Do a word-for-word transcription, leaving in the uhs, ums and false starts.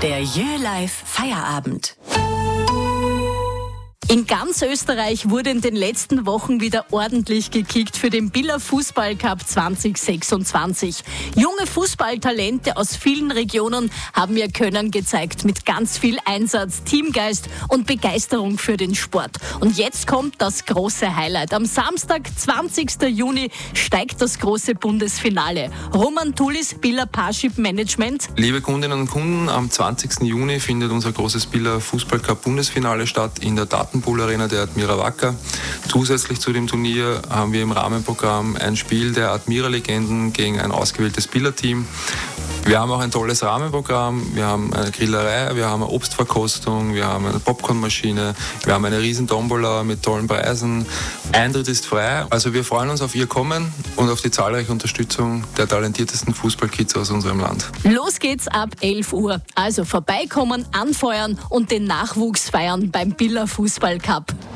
Der Jö-Live Feierabend. In ganz Österreich wurde in den letzten Wochen wieder ordentlich gekickt für den Biller Fußballcup zwanzig sechsundzwanzig. Junge Fußballtalente aus vielen Regionen haben ihr Können gezeigt mit ganz viel Einsatz, Teamgeist und Begeisterung für den Sport. Und jetzt kommt das große Highlight. Am Samstag, zwanzigsten Juni, steigt das große Bundesfinale. Roman Tulis, Biller Parship Management. Liebe Kundinnen und Kunden, am zwanzigsten Juni findet unser großes Biller Fußballcup Bundesfinale statt in der Datenpool Arena der Admira Wacker. Zusätzlich zu dem Turnier haben wir im Rahmenprogramm ein Spiel der Admira-Legenden gegen ein ausgewähltes Biller-Team. Wir haben auch ein tolles Rahmenprogramm, wir haben eine Grillerei, wir haben eine Obstverkostung, wir haben eine Popcornmaschine, wir haben eine riesen Tombola mit tollen Preisen. Eintritt ist frei, also wir freuen uns auf Ihr Kommen und auf die zahlreiche Unterstützung der talentiertesten Fußballkids aus unserem Land. Los geht's ab elf Uhr, also vorbeikommen, anfeuern und den Nachwuchs feiern beim Biller Fußballcup.